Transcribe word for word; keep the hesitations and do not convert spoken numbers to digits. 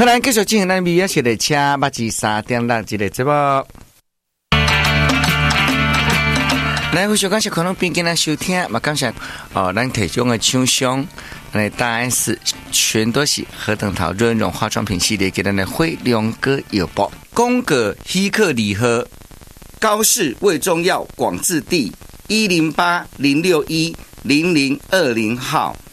好，咱继续进行咱美食的车八至三点六一个节目。来，非常感谢可能并跟咱收听，嘛感谢哦，咱提供的厂商，来大 S 全都是何等桃润润化妆品系列给咱的辉亮哥药包，宫格希克礼盒，高市胃中药广治地一零八零六一零零二零号。